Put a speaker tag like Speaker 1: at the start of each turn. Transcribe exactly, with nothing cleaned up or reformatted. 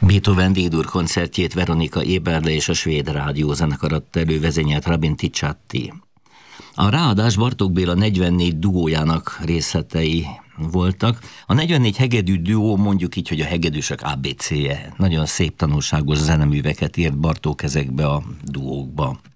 Speaker 1: Beethoven D-dur koncertjét Veronika Eberle és a Svéd Rádiózenekar adta elő, vezényelt Rabin Ticciatti. A ráadás Bartók Béla negyvennégy duójának részletei voltak. A negyvennégy hegedű duó, mondjuk így, hogy a hegedűsök á bé cé-je. Nagyon szép tanulságos zeneműveket írt Bartók ezekbe a duókba.